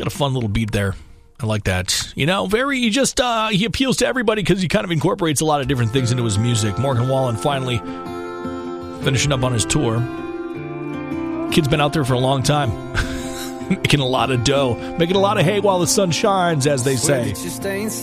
got a fun little beat there. I like that. You know, he appeals to everybody because he kind of incorporates a lot of different things into his music. Morgan Wallen finally finishing up on his tour. Kid's been out there for a long time. Making a lot of dough. Making a lot of hay while the sun shines, as they say.